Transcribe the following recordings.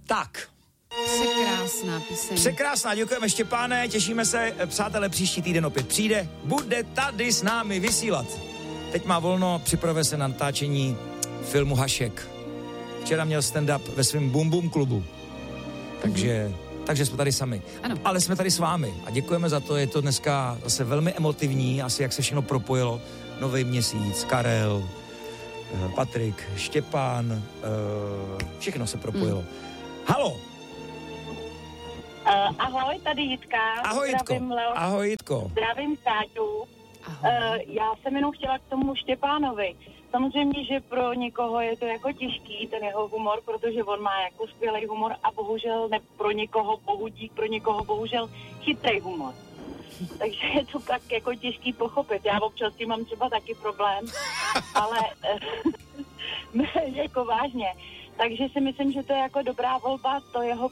Tak. Překrásná píseň. Překrásná, děkujeme Štěpáne, těšíme se, přátelé, příští týden opět přijde, bude tady s námi vysílat. Teď má volno, připravuje se na natáčení filmu Hašek. Včera měl stand-up ve svém Bum Bum klubu. Takže jsme tady sami. Ano. Ale jsme tady s vámi a děkujeme za to, je to dneska zase velmi emotivní, asi jak se všechno propojilo. Nový měsíc, Karel, Patrik, Štěpán, všechno se propojilo. Halo! Ahoj, tady Jitka. Ahoj, Jitko. Ahoj, Jitko. Zdravím Káťu. Já jsem jenom chtěla k tomu Štěpánovi. Samozřejmě, že pro někoho je to jako těžký, ten jeho humor, protože on má jako skvělý humor a bohužel ne pro někoho bohudík, pro někoho bohužel chytrý humor. Takže je to tak jako těžký pochopit. Já občas tím mám třeba taky problém, ale jako vážně. Takže si myslím, že to je jako dobrá volba, to jeho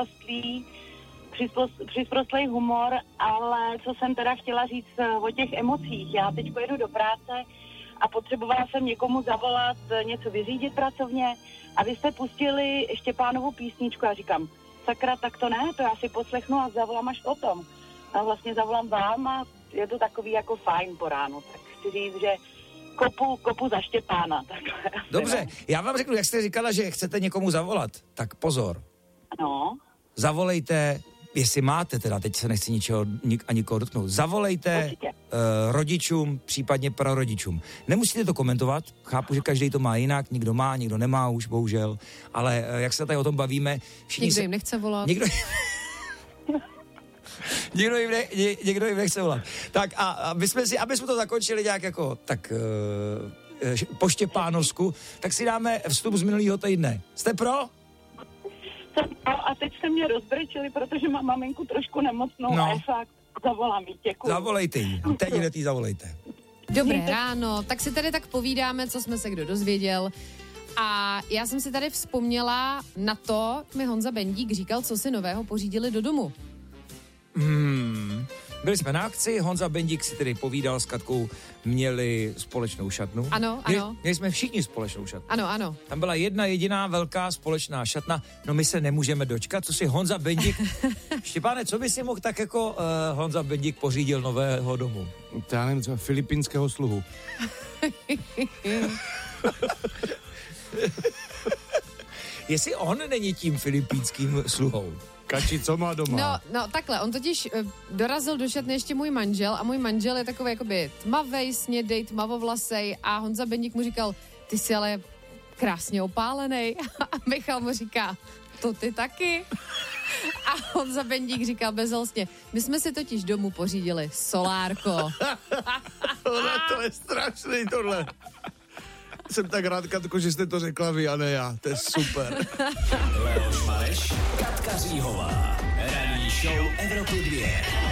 přizprostlý humor, ale co jsem teda chtěla říct o těch emocích. Já teď pojedu do práce a potřebovala jsem někomu zavolat, něco vyřídit pracovně a vy jste pustili Štěpánovu písničku a říkám, sakra, tak to ne, to já si poslechnu a zavolám až potom. A vlastně zavolám vám a je to takový jako fajn po ránu, tak chci říct, že kopu za Štěpána. Takhle. Dobře, já vám řeknu, jak jste říkala, že chcete někomu zavolat, tak pozor. No. Zavolejte, jestli máte teda, teď se nechci nikoho dotknout, zavolejte rodičům, případně prarodičům. Nemusíte to komentovat, chápu, že každý to má jinak, někdo má, někdo nemá už, bohužel, ale jak se tady o tom bavíme, někdo jim nechce volat. Někdo jim nechce volat. Tak a aby jsme to zakončili nějak jako tak po štěpánovsku, tak si dáme vstup z minulého týdne. Jste pro? A teď jste mě rozbrečili, protože mám maminku trošku nemocnou a fakt zavolám jí, děkuji. Zavolejte jí, teď hned jí zavolejte. Dobré ráno, tak si tady tak povídáme, co jsme se kdo dozvěděl. A já jsem si tady vzpomněla na to, mi Honza Bendík říkal, co si nového pořídili do domu. Byli jsme na akci, Honza Bendík si tedy povídal s Katkou, měli společnou šatnu. Ano. Měli jsme všichni společnou šatnu. Ano. Tam byla jedna jediná velká společná šatna, no my se nemůžeme dočkat, co si Honza Bendík... Štěpáne, co by si mohl tak jako Honza Bendík pořídil nového domu? Já nevím, třeba filipínského sluhu. Jestli on není tím filipínským sluhou. Kači, co má doma? No takhle, on totiž dorazil do šatny ještě můj manžel a můj manžel je takový jakoby tmavej, snědej, tmavovlasej a Honza Bendík mu říkal, ty jsi ale krásně opálenej a Michal mu říká, to ty taky. A Honza Bendík říkal bezolstně, my jsme si totiž domů pořídili solárko. To je strašný tohle. Jsem tak rád, Katko, že jste to řekla vy a ne já. To je super. Leoš Mareš, Katka Říhová. Ranní show Evropy 2.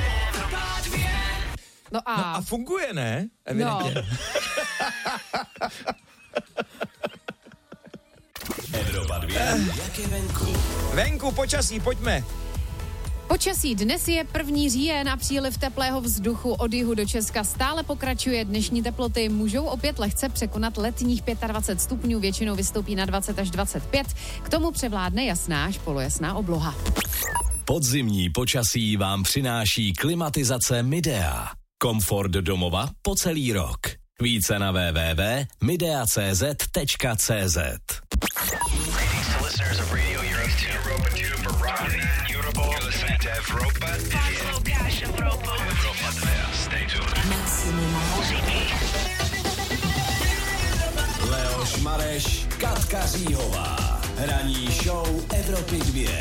No a funguje, ne? Evidentně. No. Evropa 2, jak je venku? Venku, počasí, pojďme. Počasí. Dnes je 1. říjen a příliv teplého vzduchu od jihu do Česka stále pokračuje. Dnešní teploty můžou opět lehce překonat letních 25 stupňů, většinou vystoupí na 20 až 25. K tomu převládne jasná až polojasná obloha. Podzimní počasí vám přináší klimatizace Midea. Komfort domova po celý rok. Více na www.midea.cz. Leoš Mareš, Katka Říhová. Ranní show Evropy 2.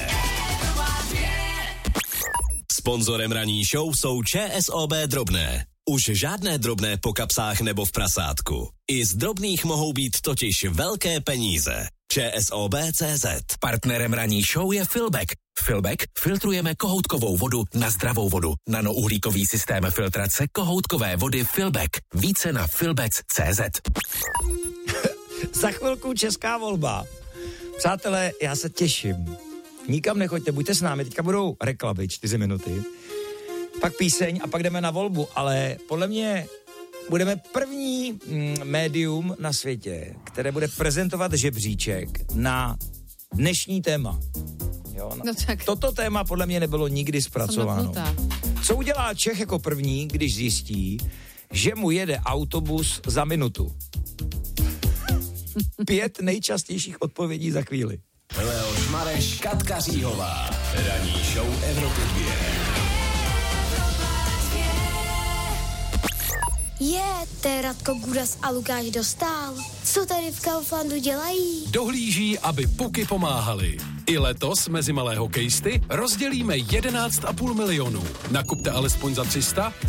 Sponzorem ranní show jsou ČSOB Drobné. Už žádné drobné po kapsách nebo v prasátku. I z drobných mohou být totiž velké peníze. ČSOB.cz. Partnerem ranní show je Filbek. Filbek filtrujeme kohoutkovou vodu na zdravou vodu. Nanouhlíkový systém filtrace kohoutkové vody Filbek. Více na filbec.cz. Za chvilku česká volba. Přátelé, já se těším. Nikam nechoďte, buďte s námi. Teďka budou reklamy 4 minuty. Pak píseň a pak jdeme na volbu. Ale podle mě budeme první médium na světě, které bude prezentovat žebříček na dnešní téma. Jo? No tak. Toto téma podle mě nebylo nikdy zpracováno. Jsem Co udělá Čech jako první, když zjistí, že mu jede autobus za minutu? 5 nejčastějších odpovědí za chvíli. Leoš Mareš, Katka Říhová. Ranní show Evropy 2. To je Radko Gudas a Lukáš Dostál. Co tady v Kauflandu dělají? Dohlíží, aby puky pomáhaly. I letos mezi malé hokejisty rozdělíme 11,5 milionu. Nakupte alespoň za 300